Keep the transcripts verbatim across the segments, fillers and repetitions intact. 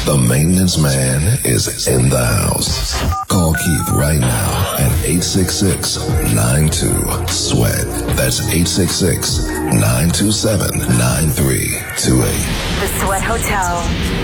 The maintenance man is in the house. Call Keith right now at eight six six, nine two, sweat. That's eight six six, nine two seven, nine three two eight. The Sweat Hotel.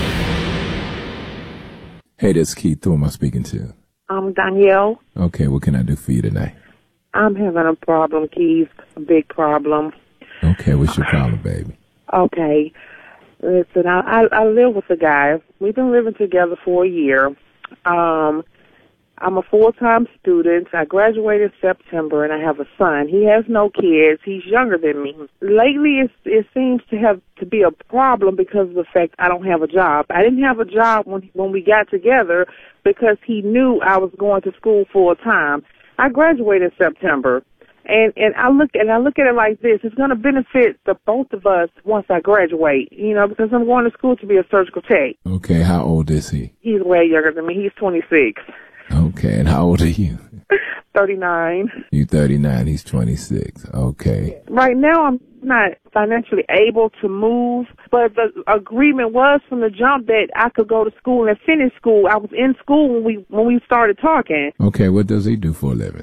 Hey, this is Keith. Who am I speaking to? I'm Danielle. Okay, what can I do for you tonight? I'm having a problem, Keith. A big problem. Okay, what's your problem, baby? Okay. Listen, I, I, I live with a guy. We've been living together for a year. Um, I'm a full-time student. I graduated in September, and I have a son. He has no kids. He's younger than me. Lately, it's, it seems to have to be a problem because of the fact I don't have a job. I didn't have a job when when we got together because he knew I was going to school full-time. I graduated in September. And and I look and I look at it like this: it's going to benefit the both of us once I graduate, you know, because I'm going to school to be a surgical tech. Okay, how old is he? He's way younger than me. He's twenty-six. Okay, and how old are you? thirty-nine. You thirty-nine. He's twenty-six. Okay. Right now, I'm not financially able to move, but the agreement was from the jump that I could go to school and finish school. I was in school when we when we started talking. Okay, what does he do for a living?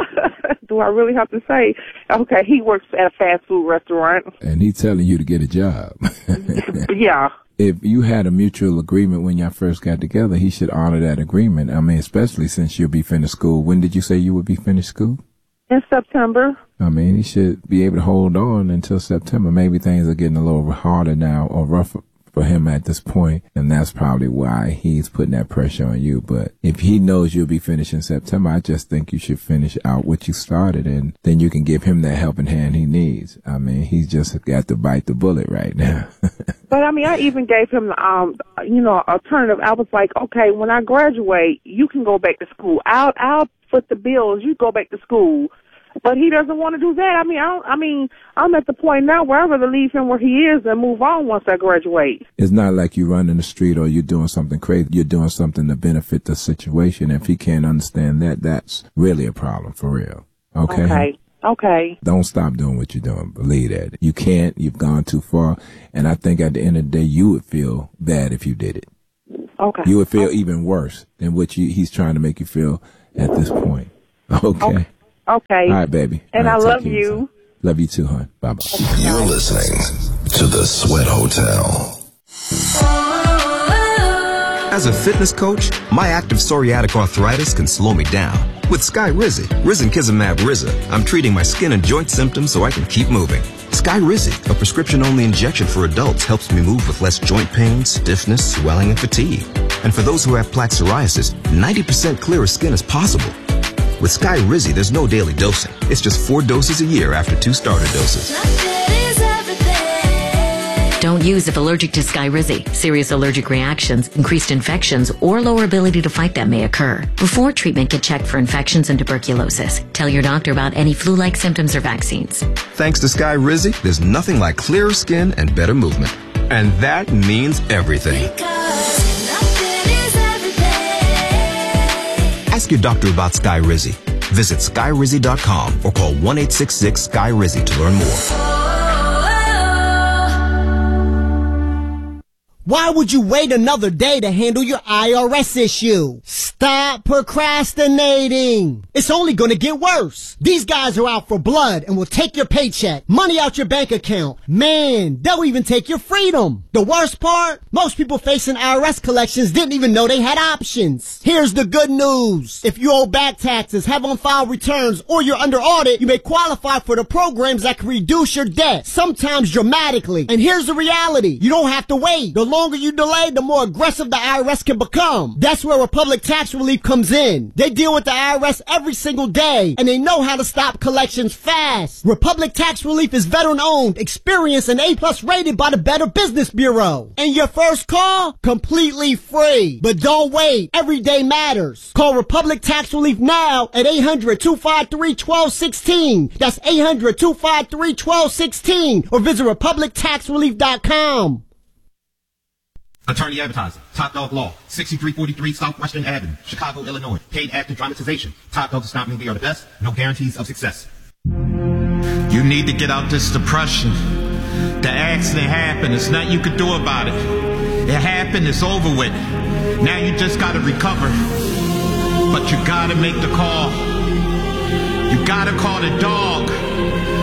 Do I really have to say? Okay, he works at a fast food restaurant. And he's telling you to get a job. Yeah. If you had a mutual agreement when y'all first got together, he should honor that agreement. I mean, especially since you'll be finished school. When did you say you would be finished school? In September. I mean, he should be able to hold on until September. Maybe things are getting a little harder now or rougher for him at this point, and that's probably why he's putting that pressure on you. But if he knows you'll be finished in September, I just think you should finish out what you started, and then you can give him that helping hand he needs. I mean, he's just got to bite the bullet right now. But, I mean, I even gave him, the, um, you know, alternative. I was like, okay, when I graduate, you can go back to school. I'll, I'll foot the bills. You go back to school. But he doesn't want to do that. I mean, I, don't, I mean, I'm at the point now where I'd rather leave him where he is and move on once I graduate. It's not like you run in the street or you're doing something crazy. You're doing something to benefit the situation. If he can't understand that, that's really a problem for real. Okay? Okay. Okay. Don't stop doing what you're doing. Believe that. You can't. You've gone too far. And I think at the end of the day, you would feel bad if you did it. Okay. You would feel okay. Even worse than what you, he's trying to make you feel at this point. Okay. Okay. Okay. All right, baby. And right, I love you. Love you too, hon. Bye-bye. You're listening to The Sweat Hotel. As a fitness coach, my active psoriatic arthritis can slow me down. With Skyrizi, Risankizumab Riza, I'm treating my skin and joint symptoms so I can keep moving. Skyrizi, a prescription-only injection for adults, helps me move with less joint pain, stiffness, swelling, and fatigue. And for those who have plaque psoriasis, ninety percent clearer skin is possible. With Skyrizi, there's no daily dosing. It's just four doses a year after two starter doses. Don't use if allergic to Skyrizi. Serious allergic reactions, increased infections, or lower ability to fight them may occur. Before treatment, get checked for infections and tuberculosis. Tell your doctor about any flu-like symptoms or vaccines. Thanks to Skyrizi, there's nothing like clearer skin and better movement. And that means everything. Ask your doctor about Skyrizi. Visit Skyrizi dot com or call one eight six six Skyrizi to learn more. Why would you wait another day to handle your I R S issue? Stop procrastinating. It's only going to get worse. These guys are out for blood and will take your paycheck, money out your bank account. Man, they'll even take your freedom. The worst part? Most people facing I R S collections didn't even know they had options. Here's the good news. If you owe back taxes, have on-file returns, or you're under audit, you may qualify for the programs that can reduce your debt, sometimes dramatically. And here's the reality. You don't have to wait. The longer you delay, the more aggressive the I R S can become. That's where Republic Tax Relief comes in. They deal with the I R S every single day, and they know how to stop collections fast. Republic Tax Relief is veteran-owned, experienced, and A-plus rated by the Better Business Bureau. And your first call? Completely free. But don't wait. Every day matters. Call Republic Tax Relief now at eight hundred, two five three, one two one six. That's eight hundred, two five three, one two one six, or visit republic tax relief dot com. Attorney Advertising, Top Dog Law, sixty-three forty-three Southwestern Avenue, Chicago, Illinois. Paid actor dramatization. Top Dog does not mean we are the best. No guarantees of success. You need to get out this depression. The accident happened. There's nothing you can do about it. It happened, it's over with. Now you just gotta recover. But you gotta make the call. You gotta call the dog.